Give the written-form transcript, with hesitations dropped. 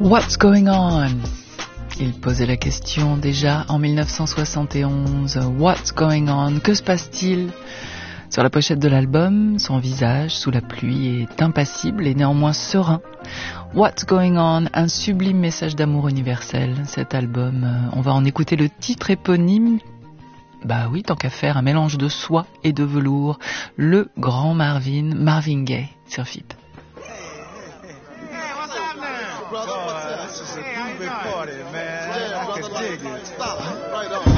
What's going on? Il posait la question déjà en 1971. What's going on? Que se passe-t-il? Sur la pochette de l'album, son visage sous la pluie est impassible et néanmoins serein. What's going on? Un sublime message d'amour universel. Cet album, on va en écouter le titre éponyme. Bah oui, tant qu'à faire, un mélange de soie et de velours. Le grand Marvin Gaye sur FIP. Brother, what's up? This is a groovy party, man. I can dig it. Stop. Right on.